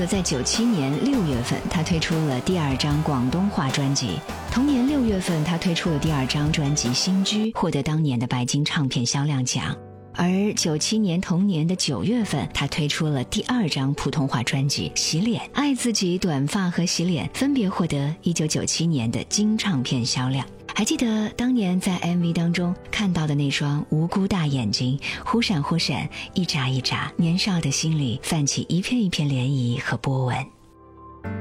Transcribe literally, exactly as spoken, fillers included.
在九七年六月份，他推出了第二张广东话专辑。同年六月份，他推出了第二张专辑《新居》，获得当年的白金唱片销量奖。而九七年同年的九月份，他推出了第二张普通话专辑《洗脸》，爱自己、短发和洗脸分别获得一九九七年的金唱片销量。还记得当年在 M V 当中看到的那双无辜大眼睛，忽闪忽闪，一眨一眨，年少的心里泛起一片一片涟漪和波纹。